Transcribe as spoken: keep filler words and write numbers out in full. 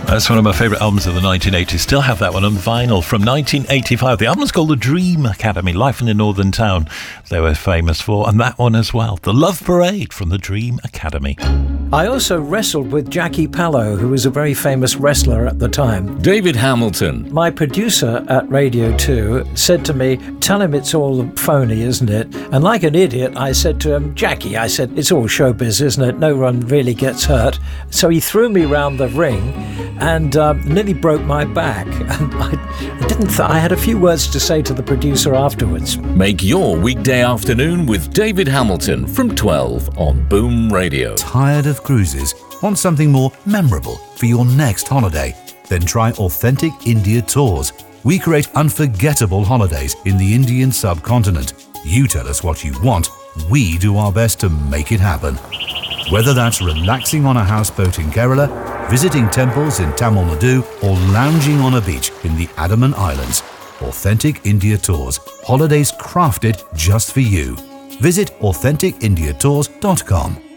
That's one of my favourite albums of the nineteen eighties. Still have that one on vinyl from nineteen eighty-five. The album's called The Dream Academy, Life in a Northern Town they were famous for, and that one as well, The Love Parade from The Dream Academy. I also wrestled with Jackie Pallo, who was a very famous wrestler at the time. David Hamilton. My producer at Radio two said to me, tell him it's all phony, isn't it? And like an idiot, I said to him, Jackie, I said, it's all showbiz, isn't it? No one really gets hurt. So he threw me round the ring and um, nearly broke my back. And I, I didn't. Th- I had a few words to say to the producer afterwards. Make your weekday afternoon with David Hamilton from twelve on Boom Radio. Tired of cruises? Want something more memorable for your next holiday? Then try Authentic India Tours. We create unforgettable holidays in the Indian subcontinent. You tell us what you want, we do our best to make it happen. Whether that's relaxing on a houseboat in Kerala, visiting temples in Tamil Nadu, or lounging on a beach in the Andaman Islands, Authentic India Tours. Holidays crafted just for you. Visit authentic india tours dot com.